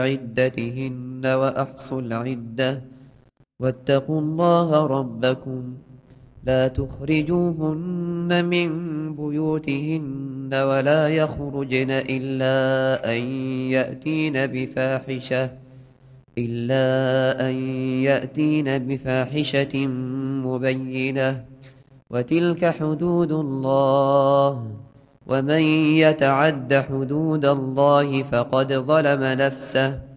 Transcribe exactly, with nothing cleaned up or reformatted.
عدتهن وأحصوا العدة واتقوا الله ربكم لا تخرجوهن من بيوتهن ولا يخرجن إلا أن يأتين بفاحشة إلا أن يأتين بفاحشة مبينة وتلك حدود الله ومن يتعد حدود الله فقد ظلم نفسه